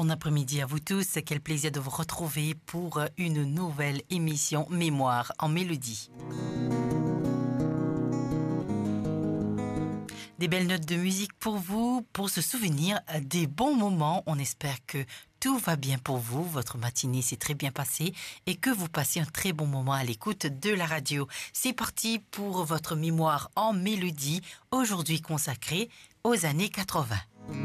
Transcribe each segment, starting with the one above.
bon après-midi à vous tous. Quel plaisir de vous retrouver pour une nouvelle émission Mémoire en mélodie. Des belles notes de musique pour vous, pour se souvenir des bons moments. On espère que tout va bien pour vous, votre matinée s'est très bien passée et que vous passez un très bon moment à l'écoute de la radio. C'est parti pour votre mémoire en mélodie, aujourd'hui consacrée aux années 80.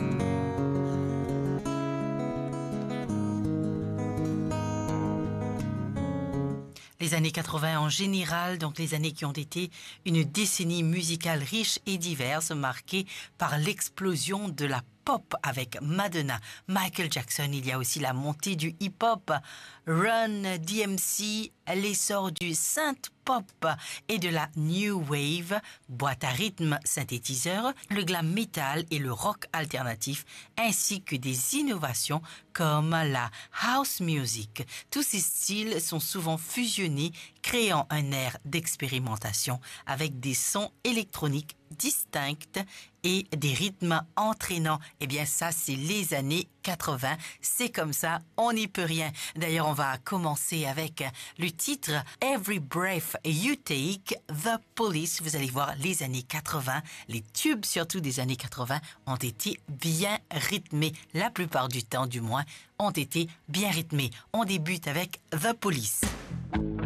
Les années 80 en général, donc les années qui ont été une décennie musicale riche et diverse, marquée par l'explosion de la pop avec Madonna, Michael Jackson. Il y a aussi la montée du hip-hop, Run DMC, l'essor du synth pop et de la new wave, boîte à rythme, synthétiseur, le glam metal et le rock alternatif, ainsi que des innovations comme la house music. Tous ces styles sont souvent fusionnés, créant un air d'expérimentation avec des sons électroniques distincts et des rythmes entraînants. Eh bien ça, c'est les années 80. C'est comme ça, on n'y peut rien. D'ailleurs, on va commencer avec le titre Every Breath You Take, The Police. Vous allez voir, les années 80, les tubes surtout des années 80 ont été bien rythmés. La plupart du temps, du moins, ont été bien rythmés. On débute avec The Police.